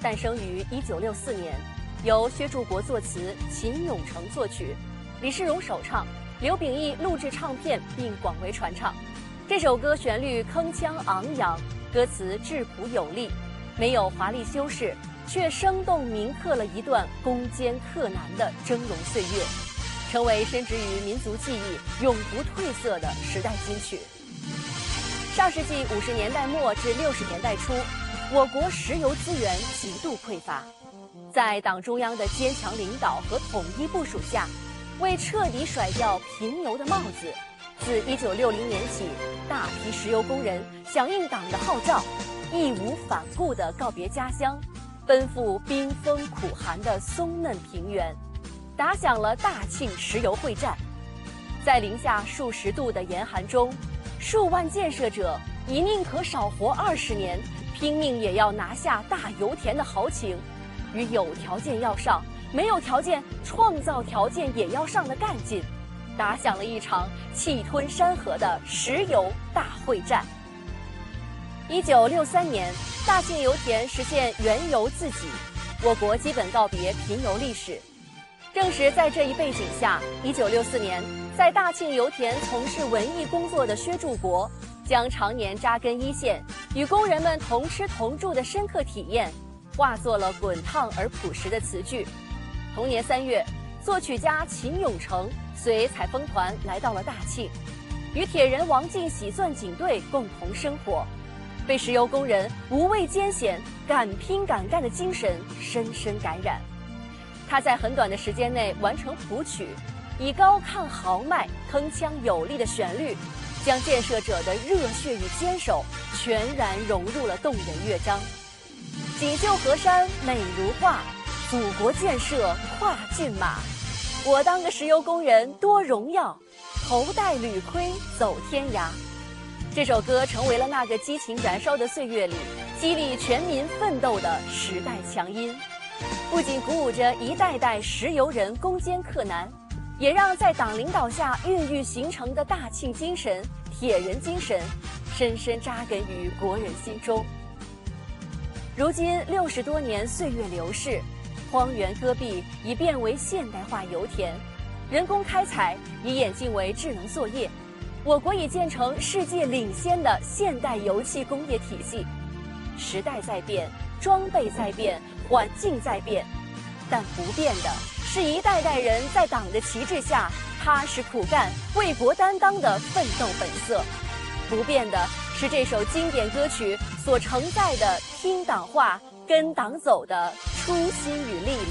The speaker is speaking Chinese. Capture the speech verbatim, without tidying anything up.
诞生于一九六四年，由薛柱国作词，秦永成作曲，李世荣首唱，刘秉义录制唱片并广为传唱。这首歌旋律铿锵昂扬，歌词质朴有力，没有华丽修饰，却生动铭刻了一段攻坚克难的峥嵘岁月，成为深植于民族记忆、永不褪色的时代金曲。上世纪五十年代末至六十年代初，我国石油资源极度匮乏，在党中央的坚强领导和统一部署下，为彻底甩掉贫油的帽子，自一九六零年起，大批石油工人响应党的号召，义无反顾地告别家乡，奔赴冰封苦寒的松嫩平原，打响了大庆石油会战。在零下数十度的严寒中，数万建设者以宁可少活二十年，拼命也要拿下大油田的豪情，与有条件要上，没有条件创造条件也要上的干劲，打响了一场气吞山河的石油大会战。一九六三年，大庆油田实现原油自给，我国基本告别贫油历史。正是在这一背景下，一九六四年，在大庆油田从事文艺工作的薛柱国，将常年扎根一线，与工人们同吃同住的深刻体验，化作了滚烫而朴实的词句。同年三月，作曲家秦永成随采风团来到了大庆，与铁人王进喜钻井队共同生活，被石油工人无畏艰险、敢拼敢干的精神深深感染。他在很短的时间内完成谱曲，以高亢豪迈、铿锵有力的旋律，将建设者的热血与坚守全然融入了动人乐章。锦绣河山美如画，祖国建设跨骏马。我当个石油工人多荣耀，头戴铝盔走天涯。这首歌成为了那个激情燃烧的岁月里激励全民奋斗的时代强音，不仅鼓舞着一代代石油人攻坚克难，也让在党领导下孕育形成的大庆精神、铁人精神深深扎根于国人心中。如今六十多年岁月流逝，荒原戈壁已变为现代化油田，人工开采已演进为智能作业，我国已建成世界领先的现代油气工业体系。时代在变，装备在变，环境在变，但不变的是一代代人在党的旗帜下踏实苦干、为国担当的奋斗本色。不变的是这首经典歌曲所承载的听党话、跟党走的初心与力量。